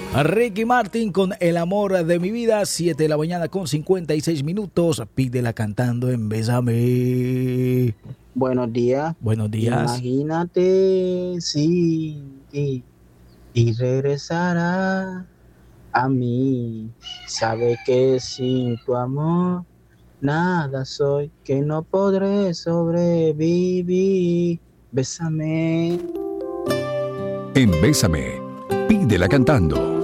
Ricky Martin con El amor de mi vida, 7 de la mañana con 56 minutos. Pídela cantando en Bésame. Buenos días. Buenos días. Imagínate sin ti y regresará a mí. Sabe que sin tu amor nada soy, que no podré sobrevivir. Bésame. En Bésame, pídela cantando.